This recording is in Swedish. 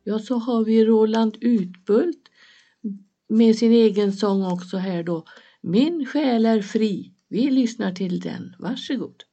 Ja, så har vi Roland Utbult med sin egen sång också här då. Min själ är fri. Vi lyssnar till den. Varsågod.